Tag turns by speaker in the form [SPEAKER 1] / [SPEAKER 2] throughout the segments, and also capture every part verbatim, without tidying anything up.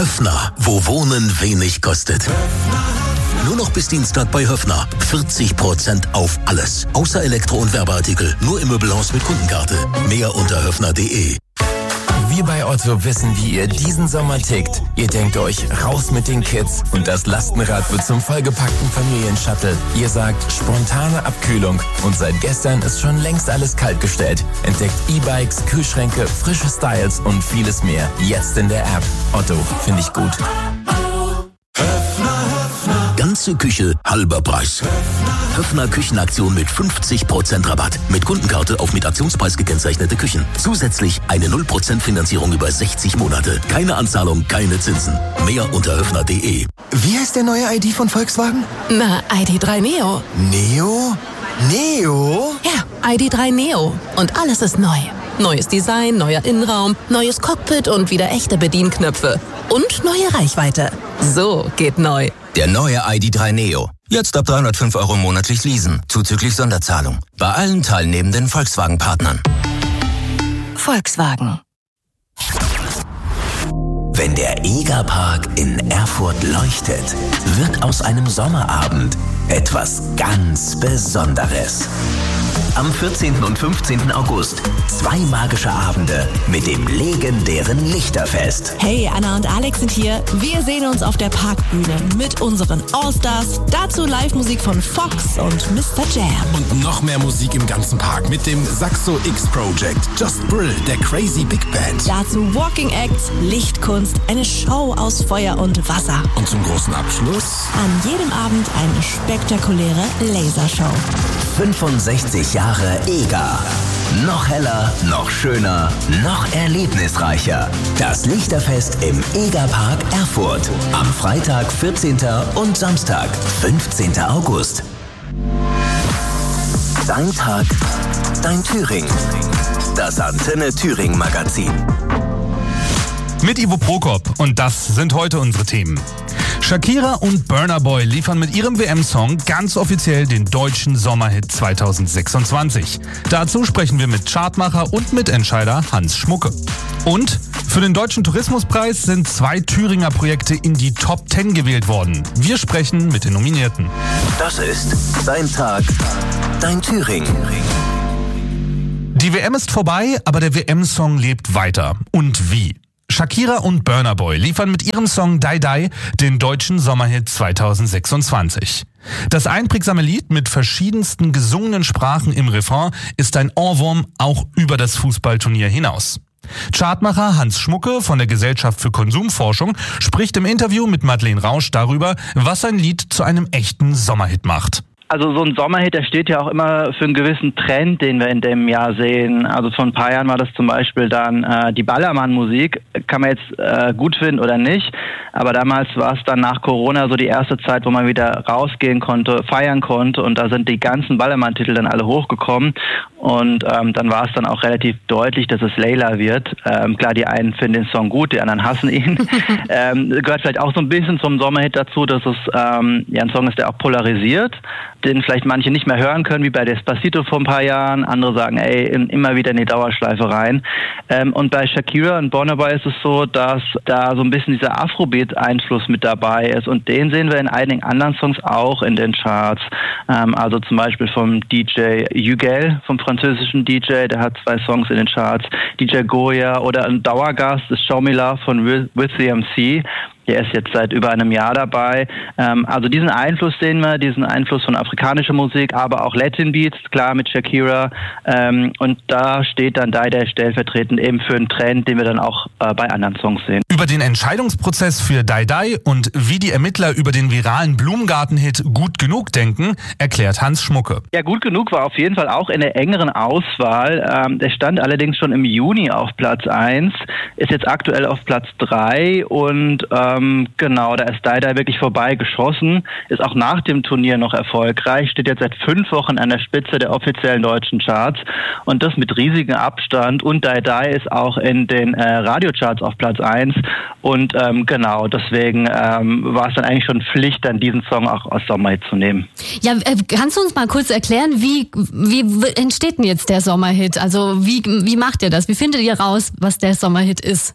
[SPEAKER 1] Höffner, wo Wohnen wenig kostet. Nur noch bis Dienstag bei Höffner. vierzig Prozent auf alles. Außer Elektro- und Werbeartikel. Nur im Möbelhaus mit Kundenkarte. Mehr unter höffner punkt de.
[SPEAKER 2] Wir bei Otto wissen, wie ihr diesen Sommer tickt. Ihr denkt euch, raus mit den Kids und das Lastenrad wird zum vollgepackten Familienshuttle. Ihr sagt, spontane Abkühlung und seit gestern ist schon längst alles kaltgestellt. Entdeckt E-Bikes, Kühlschränke, frische Styles und vieles mehr. Jetzt in der App. Otto, finde ich gut.
[SPEAKER 1] Ganze Küche, halber Preis. Höffner Küchenaktion mit fünfzig Prozent Rabatt. Mit Kundenkarte auf mit Aktionspreis gekennzeichnete Küchen. Zusätzlich eine null Prozent Finanzierung über sechzig Monate. Keine Anzahlung, keine Zinsen. Mehr unter höffner punkt de.
[SPEAKER 3] Wie heißt der neue I D von Volkswagen?
[SPEAKER 4] Na, I D drei Neo.
[SPEAKER 3] Neo? Neo?
[SPEAKER 4] Ja, I D drei Neo. Und alles ist neu. Neues Design, neuer Innenraum, neues Cockpit und wieder echte Bedienknöpfe. Und neue Reichweite. So geht neu.
[SPEAKER 2] Der neue I D drei Neo. Jetzt ab dreihundertfünf Euro monatlich leasen, zuzüglich Sonderzahlung. Bei allen teilnehmenden Volkswagen-Partnern.
[SPEAKER 4] Volkswagen.
[SPEAKER 1] Wenn der Egerpark in Erfurt leuchtet, wird aus einem Sommerabend etwas ganz Besonderes. Am vierzehnten und fünfzehnten August zwei magische Abende mit dem legendären Lichterfest.
[SPEAKER 5] Hey, Anna und Alex sind hier. Wir sehen uns auf der Parkbühne mit unseren Allstars. Dazu Live-Musik von Fox und Mister Jam.
[SPEAKER 6] Und noch mehr Musik im ganzen Park mit dem Saxo X Project, Just Brill, der Crazy Big Band.
[SPEAKER 5] Dazu Walking Acts, Lichtkunst, eine Show aus Feuer und Wasser.
[SPEAKER 6] Und zum großen Abschluss
[SPEAKER 5] an jedem Abend eine spektakuläre Lasershow.
[SPEAKER 1] fünfundsechzig Jahre Eger. Noch heller, noch schöner, noch erlebnisreicher. Das Lichterfest im Egerpark Erfurt. Am Freitag, vierzehnten und Samstag, fünfzehnten August. Dein Tag, dein Thüringen. Das Antenne Thüringen Magazin.
[SPEAKER 7] Mit Ivo Prokop und das sind heute unsere Themen. Shakira und Burna Boy liefern mit ihrem W M-Song ganz offiziell den deutschen Sommerhit zweitausendsechsundzwanzig. Dazu sprechen wir mit Chartmacher und Mitentscheider Hans Schmucke. Und für den Deutschen Tourismuspreis sind zwei Thüringer Projekte in die Top zehn gewählt worden. Wir sprechen mit den Nominierten.
[SPEAKER 1] Das ist Dein Tag, dein Thüringen.
[SPEAKER 7] Die W M ist vorbei, aber der W M-Song lebt weiter. Und wie? Shakira und Burna Boy liefern mit ihrem Song Die Die den deutschen Sommerhit zweitausendsechsundzwanzig. Das einprägsame Lied mit verschiedensten gesungenen Sprachen im Refrain ist ein Ohrwurm auch über das Fußballturnier hinaus. Chartmacher Hans Schmucke von der Gesellschaft für Konsumforschung spricht im Interview mit Madeleine Rausch darüber, was ein Lied zu einem echten Sommerhit macht.
[SPEAKER 8] Also so ein Sommerhit, der steht ja auch immer für einen gewissen Trend, den wir in dem Jahr sehen. Also vor ein paar Jahren war das zum Beispiel dann äh, die Ballermann-Musik. Kann man jetzt äh, gut finden oder nicht. Aber damals war es dann nach Corona so die erste Zeit, wo man wieder rausgehen konnte, feiern konnte. Und da sind die ganzen Ballermann-Titel dann alle hochgekommen. Und ähm, dann war es dann auch relativ deutlich, dass es Layla wird. Ähm, klar, die einen finden den Song gut, die anderen hassen ihn. ähm, gehört vielleicht auch so ein bisschen zum Sommerhit dazu, dass es ähm, ja ein Song ist, der auch polarisiert, den vielleicht manche nicht mehr hören können, wie bei Despacito vor ein paar Jahren. Andere sagen, ey, in, immer wieder in die Dauerschleife rein. Ähm, und bei Shakira und Burna Boy ist es so, dass da so ein bisschen dieser Afrobeat-Einfluss mit dabei ist. Und den sehen wir in einigen anderen Songs auch in den Charts. Ähm, also zum Beispiel vom D J Hugel, vom französischen D J, der hat zwei Songs in den Charts. D J Goya oder ein Dauergast ist Show Me Love von With the M C. Der ist jetzt seit über einem Jahr dabei. Ähm, also diesen Einfluss sehen wir, diesen Einfluss von afrikanischer Musik, aber auch Latin Beats, klar mit Shakira. Ähm, und da steht dann Die Die stellvertretend eben für einen Trend, den wir dann auch äh, bei anderen Songs sehen.
[SPEAKER 7] Über den Entscheidungsprozess für Die Die und wie die Ermittler über den viralen Blumengarten-Hit Gut Genug denken, erklärt Hans Schmucke.
[SPEAKER 8] Ja, Gut Genug war auf jeden Fall auch in der engeren Auswahl. Ähm, der stand allerdings schon im Juni auf Platz eins, ist jetzt aktuell auf Platz drei und ähm, genau, da ist Die Die wirklich vorbeigeschossen, ist auch nach dem Turnier noch erfolgreich, steht jetzt seit fünf Wochen an der Spitze der offiziellen deutschen Charts und das mit riesigem Abstand und Die Die ist auch in den äh, Radiocharts auf Platz eins und ähm, genau, deswegen ähm, war es dann eigentlich schon Pflicht, dann diesen Song auch als Sommerhit zu nehmen.
[SPEAKER 9] Ja, äh, kannst du uns mal kurz erklären, wie, wie entsteht denn jetzt der Sommerhit? Also wie, wie macht ihr das? Wie findet ihr raus, was der Sommerhit ist?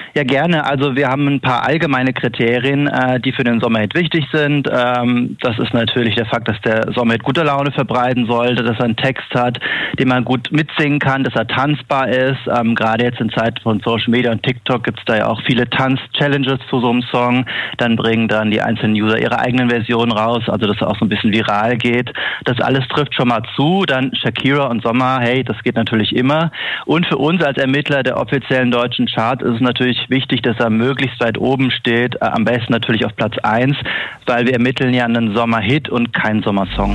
[SPEAKER 8] Ja, gerne. Also wir haben ein paar allgemeine Kriterien, äh, die für den Sommerhit wichtig sind. Ähm, das ist natürlich der Fakt, dass der Sommerhit gute Laune verbreiten sollte, dass er einen Text hat, den man gut mitsingen kann, dass er tanzbar ist. Ähm, gerade jetzt in Zeiten von Social Media und TikTok gibt es da ja auch viele Tanz-Challenges zu so einem Song. Dann bringen dann die einzelnen User ihre eigenen Versionen raus, also dass er auch so ein bisschen viral geht. Das alles trifft schon mal zu. Dann Shakira und Sommer, hey, das geht natürlich immer. Und für uns als Ermittler der offiziellen deutschen Charts ist es natürlich wichtig, dass er möglichst weit oben steht, äh, am besten natürlich auf Platz eins, weil wir ermitteln ja einen Sommerhit und keinen Sommersong.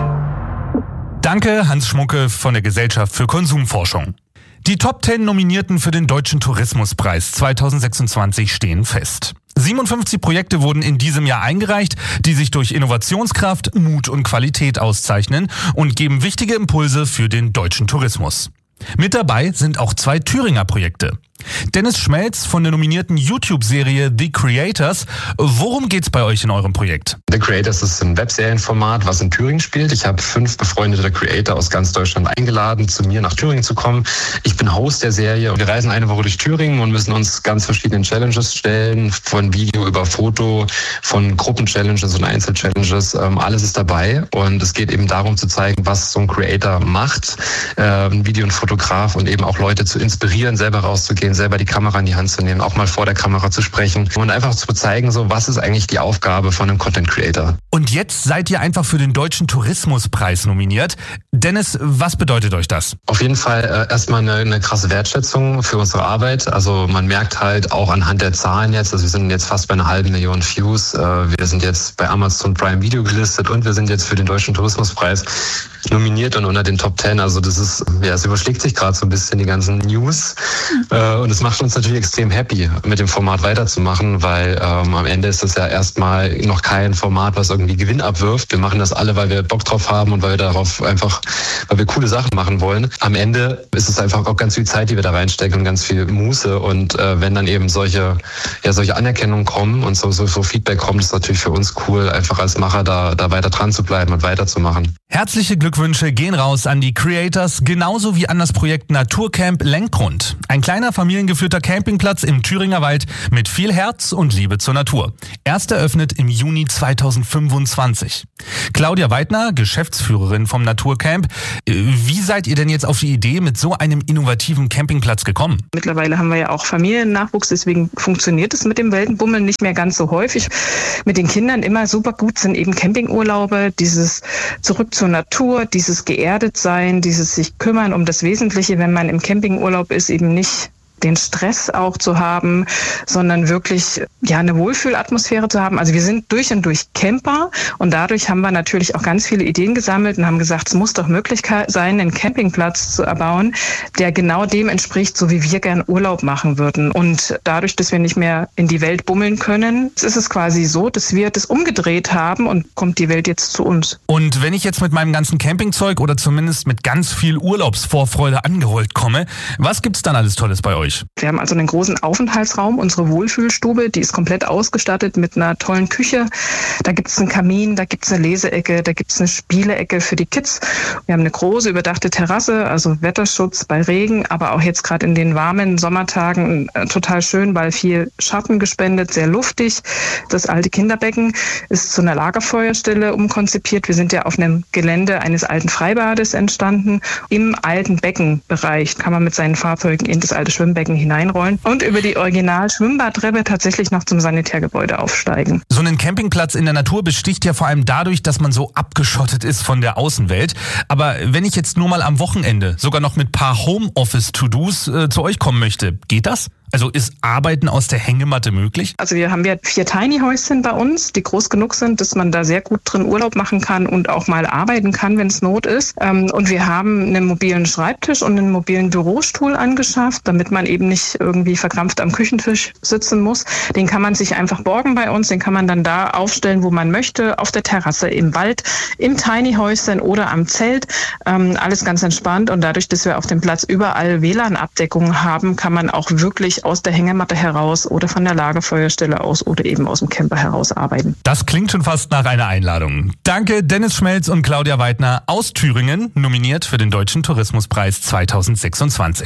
[SPEAKER 7] Danke, Hans Schmucke von der Gesellschaft für Konsumforschung. Die Top zehn Nominierten für den Deutschen Tourismuspreis zwanzig sechsundzwanzig stehen fest. siebenundfünfzig Projekte wurden in diesem Jahr eingereicht, die sich durch Innovationskraft, Mut und Qualität auszeichnen und geben wichtige Impulse für den deutschen Tourismus. Mit dabei sind auch zwei Thüringer Projekte. Dennis Schmelz von der nominierten YouTube-Serie The Creators. Worum geht's bei euch in eurem Projekt?
[SPEAKER 10] The Creators ist ein Webserienformat, was in Thüringen spielt. Ich habe fünf befreundete Creator aus ganz Deutschland eingeladen, zu mir nach Thüringen zu kommen. Ich bin Host der Serie. Wir reisen eine Woche durch Thüringen und müssen uns ganz verschiedenen Challenges stellen, von Video über Foto, von Gruppen-Challenges und Einzel-Challenges. Ähm, alles ist dabei und es geht eben darum zu zeigen, was so ein Creator macht, äh, ein Video- und Fotograf, und eben auch Leute zu inspirieren, selber rauszugehen, selber die Kamera in die Hand zu nehmen, auch mal vor der Kamera zu sprechen und einfach zu zeigen, so was ist eigentlich die Aufgabe von einem Content Creator.
[SPEAKER 7] Und jetzt seid ihr einfach für den Deutschen Tourismuspreis nominiert. Dennis, was bedeutet euch das?
[SPEAKER 10] Auf jeden Fall äh, erstmal eine, eine krasse Wertschätzung für unsere Arbeit. Also man merkt halt auch anhand der Zahlen jetzt, also wir sind jetzt fast bei einer halben Million Views. Äh, wir sind jetzt bei Amazon Prime Video gelistet und wir sind jetzt für den Deutschen Tourismuspreis nominiert und unter den Top Ten. Also das ist, ja, es überschlägt sich gerade so ein bisschen die ganzen News. Äh, und es macht uns natürlich extrem happy, mit dem Format weiterzumachen, weil ähm, am Ende ist das ja erstmal noch kein Format, was irgendwie Gewinn abwirft. Wir machen das alle, weil wir Bock drauf haben und weil wir darauf einfach, weil wir coole Sachen machen wollen. Am Ende ist es einfach auch ganz viel Zeit, die wir da reinstecken und ganz viel Muße. Und äh, wenn dann eben solche, ja, solche Anerkennungen kommen und so, so, so Feedback kommt, ist natürlich für uns cool, einfach als Macher da, da weiter dran zu bleiben und weiterzumachen.
[SPEAKER 7] Herzliche Glückwünsche gehen raus an die Creators, genauso wie an das Projekt Naturcamp Lenkgrund. Ein kleiner familiengeführter Campingplatz im Thüringer Wald mit viel Herz und Liebe zur Natur. Erst eröffnet im Juni zweitausendfünfundzwanzig. Claudia Weidner, Geschäftsführerin vom Naturcamp. Wie seid ihr denn jetzt auf die Idee mit so einem innovativen Campingplatz gekommen?
[SPEAKER 11] Mittlerweile haben wir ja auch Familiennachwuchs, deswegen funktioniert es mit dem Weltenbummeln nicht mehr ganz so häufig. Mit den Kindern immer super gut sind eben Campingurlaube, dieses zurück zur Natur, dieses geerdet sein, dieses sich kümmern um das Wesentliche, wenn man im Campingurlaub ist, eben nicht den Stress auch zu haben, sondern wirklich ja eine Wohlfühlatmosphäre zu haben. Also wir sind durch und durch Camper und dadurch haben wir natürlich auch ganz viele Ideen gesammelt und haben gesagt, es muss doch möglich sein, einen Campingplatz zu erbauen, der genau dem entspricht, so wie wir gern Urlaub machen würden. Und dadurch, dass wir nicht mehr in die Welt bummeln können, ist es quasi so, dass wir das umgedreht haben und kommt die Welt jetzt zu uns.
[SPEAKER 7] Und wenn ich jetzt mit meinem ganzen Campingzeug oder zumindest mit ganz viel Urlaubsvorfreude angerollt komme, was gibt's dann alles Tolles bei euch?
[SPEAKER 11] Wir haben also einen großen Aufenthaltsraum, unsere Wohlfühlstube, die ist komplett ausgestattet mit einer tollen Küche. Da gibt es einen Kamin, da gibt es eine Leseecke, da gibt es eine Spielecke für die Kids. Wir haben eine große überdachte Terrasse, also Wetterschutz bei Regen, aber auch jetzt gerade in den warmen Sommertagen äh, total schön, weil viel Schatten gespendet, sehr luftig. Das alte Kinderbecken ist zu einer Lagerfeuerstelle umkonzipiert. Wir sind ja auf einem Gelände eines alten Freibades entstanden. Im alten Beckenbereich kann man mit seinen Fahrzeugen in das alte Schwimmbecken hineinrollen und über die Original-Schwimmbadtreppe tatsächlich noch zum Sanitärgebäude aufsteigen.
[SPEAKER 7] So ein Campingplatz in der Natur besticht ja vor allem dadurch, dass man so abgeschottet ist von der Außenwelt. Aber wenn ich jetzt nur mal am Wochenende sogar noch mit paar Homeoffice-To-Dos äh, zu euch kommen möchte, geht das? Also ist Arbeiten aus der Hängematte möglich?
[SPEAKER 11] Also wir haben ja vier Tiny Häuschen bei uns, die groß genug sind, dass man da sehr gut drin Urlaub machen kann und auch mal arbeiten kann, wenn es Not ist. Und wir haben einen mobilen Schreibtisch und einen mobilen Bürostuhl angeschafft, damit man eben nicht irgendwie verkrampft am Küchentisch sitzen muss. Den kann man sich einfach borgen bei uns, den kann man dann da aufstellen, wo man möchte, auf der Terrasse, im Wald, im Tiny Häuschen oder am Zelt. Alles ganz entspannt und dadurch, dass wir auf dem Platz überall W L A N-Abdeckung haben, kann man auch wirklich aus der Hängematte heraus oder von der Lagerfeuerstelle aus oder eben aus dem Camper heraus arbeiten.
[SPEAKER 7] Das klingt schon fast nach einer Einladung. Danke Dennis Schmelz und Claudia Weidner aus Thüringen, nominiert für den Deutschen Tourismuspreis zwanzig sechsundzwanzig.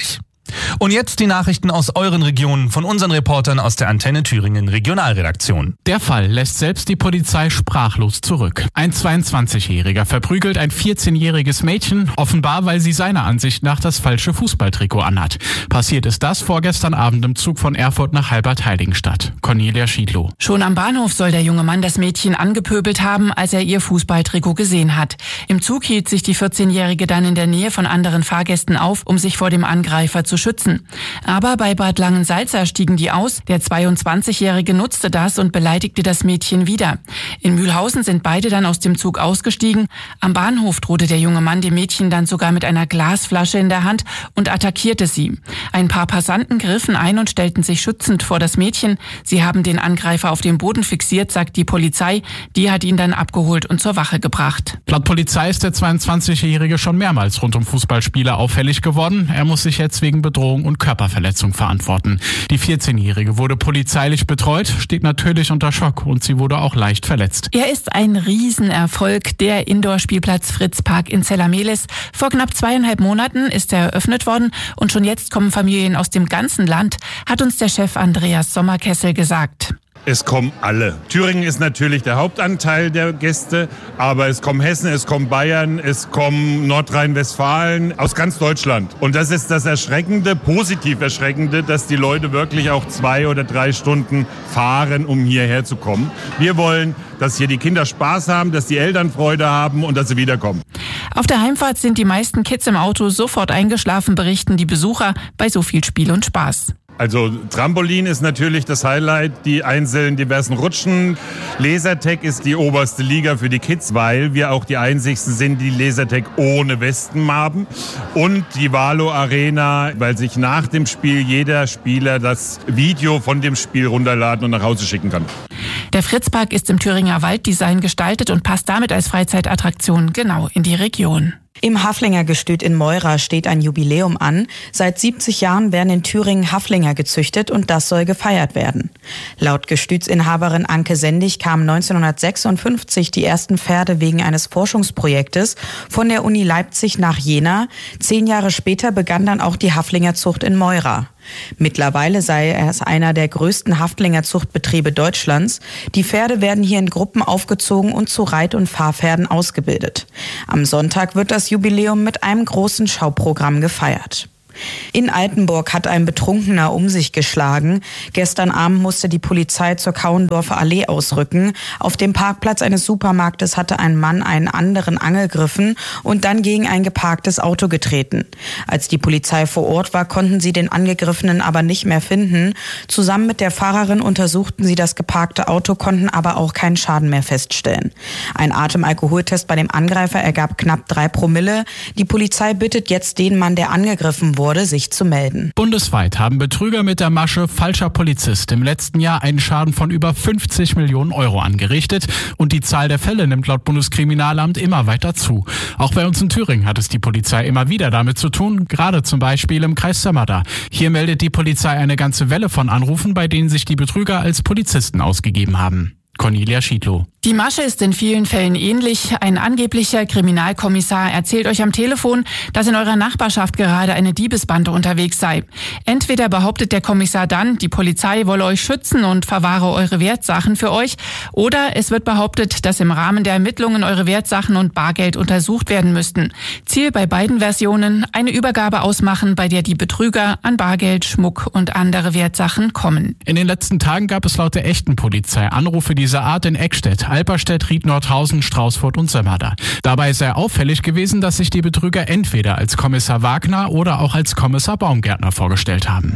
[SPEAKER 7] Und jetzt die Nachrichten aus euren Regionen von unseren Reportern aus der Antenne Thüringen Regionalredaktion.
[SPEAKER 12] Der Fall lässt selbst die Polizei sprachlos zurück. Ein zweiundzwanzigjähriger verprügelt ein vierzehnjähriges Mädchen, offenbar weil sie seiner Ansicht nach das falsche Fußballtrikot anhat. Passiert ist das vorgestern Abend im Zug von Erfurt nach Halbert-Heiligenstadt. Cornelia Schiedlow.
[SPEAKER 13] Schon am Bahnhof soll der junge Mann das Mädchen angepöbelt haben, als er ihr Fußballtrikot gesehen hat. Im Zug hielt sich die vierzehnjährige dann in der Nähe von anderen Fahrgästen auf, um sich vor dem Angreifer zu schützen. Aber bei Bad Langensalza stiegen die aus. Der zweiundzwanzigjährige nutzte das und beleidigte das Mädchen wieder. In Mühlhausen sind beide dann aus dem Zug ausgestiegen. Am Bahnhof drohte der junge Mann dem Mädchen dann sogar mit einer Glasflasche in der Hand und attackierte sie. Ein paar Passanten griffen ein und stellten sich schützend vor das Mädchen. Sie haben den Angreifer auf dem Boden fixiert, sagt die Polizei. Die hat ihn dann abgeholt und zur Wache gebracht.
[SPEAKER 12] Laut Polizei ist der zweiundzwanzigjährige schon mehrmals rund um Fußballspieler auffällig geworden. Er muss sich jetzt wegen Bedrohung und Körperverletzung verantworten. Die vierzehnjährige wurde polizeilich betreut, steht natürlich unter Schock und sie wurde auch leicht verletzt.
[SPEAKER 13] Er ist ein Riesenerfolg, der Indoor-Spielplatz Fritzpark in Zellamelis. Vor knapp zweieinhalb Monaten ist er eröffnet worden und schon jetzt kommen Familien aus dem ganzen Land, hat uns der Chef Andreas Sommerkessel gesagt.
[SPEAKER 14] Es kommen alle. Thüringen ist natürlich der Hauptanteil der Gäste, aber es kommen Hessen, es kommen Bayern, es kommen Nordrhein-Westfalen, aus ganz Deutschland. Und das ist das Erschreckende, positiv Erschreckende, dass die Leute wirklich auch zwei oder drei Stunden fahren, um hierher zu kommen. Wir wollen, dass hier die Kinder Spaß haben, dass die Eltern Freude haben und dass sie wiederkommen.
[SPEAKER 13] Auf der Heimfahrt sind die meisten Kids im Auto sofort eingeschlafen, berichten die Besucher, bei so viel Spiel und Spaß.
[SPEAKER 14] Also Trampolin ist natürlich das Highlight, die einzelnen diversen Rutschen. Lasertag ist die oberste Liga für die Kids, weil wir auch die einzigsten sind, die Lasertag ohne Westen haben. Und die Valo Arena, weil sich nach dem Spiel jeder Spieler das Video von dem Spiel runterladen und nach Hause schicken kann.
[SPEAKER 13] Der Fritzpark ist im Thüringer Walddesign gestaltet und passt damit als Freizeitattraktion genau in die Region.
[SPEAKER 15] Im Haflingergestüt in Meura steht ein Jubiläum an. Seit siebzig Jahren werden in Thüringen Haflinger gezüchtet und das soll gefeiert werden. Laut Gestütsinhaberin Anke Sendig kamen neunzehnhundertsechsundfünfzig die ersten Pferde wegen eines Forschungsprojektes von der Uni Leipzig nach Jena. Zehn Jahre später begann dann auch die Haflingerzucht in Meura. Mittlerweile sei es einer der größten Haflingerzuchtbetriebe Deutschlands. Die Pferde werden hier in Gruppen aufgezogen und zu Reit- und Fahrpferden ausgebildet. Am Sonntag wird das Jubiläum mit einem großen Schauprogramm gefeiert. In Altenburg hat ein Betrunkener um sich geschlagen. Gestern Abend musste die Polizei zur Kauendorfer Allee ausrücken. Auf dem Parkplatz eines Supermarktes hatte ein Mann einen anderen angegriffen und dann gegen ein geparktes Auto getreten. Als die Polizei vor Ort war, konnten sie den Angegriffenen aber nicht mehr finden. Zusammen mit der Fahrerin untersuchten sie das geparkte Auto, konnten aber auch keinen Schaden mehr feststellen. Ein Atemalkoholtest bei dem Angreifer ergab knapp drei Promille. Die Polizei bittet jetzt den Mann, der angegriffen wurde, sich zu melden.
[SPEAKER 12] Bundesweit haben Betrüger mit der Masche falscher Polizist im letzten Jahr einen Schaden von über fünfzig Millionen Euro angerichtet und die Zahl der Fälle nimmt laut Bundeskriminalamt immer weiter zu. Auch bei uns in Thüringen hat es die Polizei immer wieder damit zu tun, gerade zum Beispiel im Kreis Sömmerda. Hier meldet die Polizei eine ganze Welle von Anrufen, bei denen sich die Betrüger als Polizisten ausgegeben haben. Cornelia Schiedlow.
[SPEAKER 13] Die Masche ist in vielen Fällen ähnlich. Ein angeblicher Kriminalkommissar erzählt euch am Telefon, dass in eurer Nachbarschaft gerade eine Diebesbande unterwegs sei. Entweder behauptet der Kommissar dann, die Polizei wolle euch schützen und verwahre eure Wertsachen für euch, oder es wird behauptet, dass im Rahmen der Ermittlungen eure Wertsachen und Bargeld untersucht werden müssten. Ziel bei beiden Versionen: eine Übergabe ausmachen, bei der die Betrüger an Bargeld, Schmuck und andere Wertsachen kommen.
[SPEAKER 12] In den letzten Tagen gab es laut der echten Polizei Anrufe dieser Art in Eckstedt, Alperstedt, Ried-Nordhausen, Straußfurt und Sömmerda. Dabei sei auffällig gewesen, dass sich die Betrüger entweder als Kommissar Wagner oder auch als Kommissar Baumgärtner vorgestellt haben.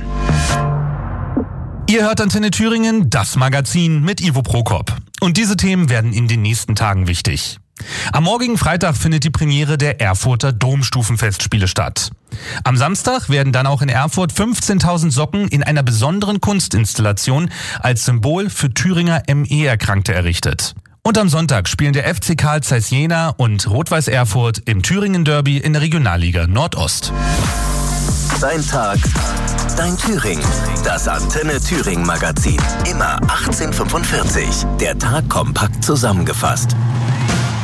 [SPEAKER 7] Ihr hört Antenne Thüringen, das Magazin mit Ivo Prokop. Und diese Themen werden in den nächsten Tagen wichtig. Am morgigen Freitag findet die Premiere der Erfurter Domstufenfestspiele statt. Am Samstag werden dann auch in Erfurt fünfzehntausend Socken in einer besonderen Kunstinstallation als Symbol für Thüringer M E-Erkrankte errichtet. Und am Sonntag spielen der F C Carl Zeiss Jena und Rot-Weiß Erfurt im Thüringen-Derby in der Regionalliga Nordost.
[SPEAKER 1] Dein Tag, dein Thüringen. Das Antenne Thüringen Magazin. Immer achtzehn Uhr fünfundvierzig. Der Tag kompakt zusammengefasst.